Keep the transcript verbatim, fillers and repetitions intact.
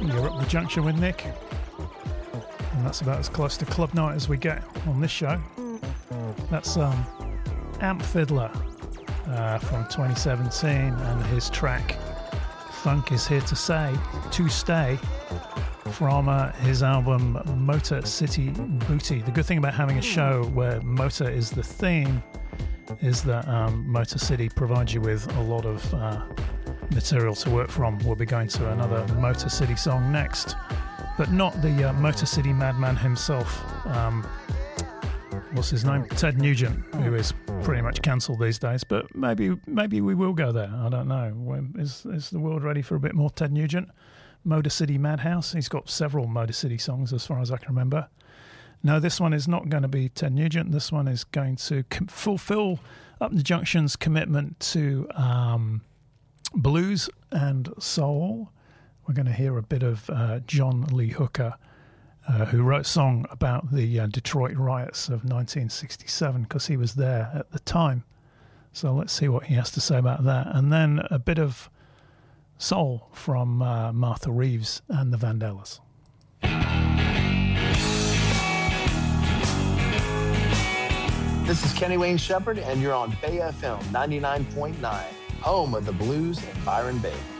You're up the junction with Nick, and that's about as close to club night as we get on this show. That's um, Amp Fiddler uh, from twenty seventeen, and his track Funk Is Here to Say, to Stay, from uh, his album Motor City Booty. The good thing about having a show where motor is the theme is that um, Motor City provides you with a lot of uh, material to work from. We'll be going to another Motor City song next, but not the uh, Motor City madman himself. Um, what's his name? Ted Nugent, who is pretty much cancelled these days, but maybe maybe we will go there. I don't know. Is, is the world ready for a bit more Ted Nugent? Motor City Madhouse. He's got several Motor City songs as far as I can remember. No, this one is not going to be Ted Nugent. This one is going to com- fulfill Up the Junction's commitment to um, blues and soul. We're going to hear a bit of uh, John Lee Hooker, uh, who wrote a song about the uh, Detroit riots of nineteen sixty-seven, because he was there at the time. So let's see what he has to say about that. And then a bit of soul from uh, Martha Reeves and the Vandellas. This is Kenny Wayne Shepherd, and you're on Bay F M ninety-nine point nine, home of the blues in Byron Bay.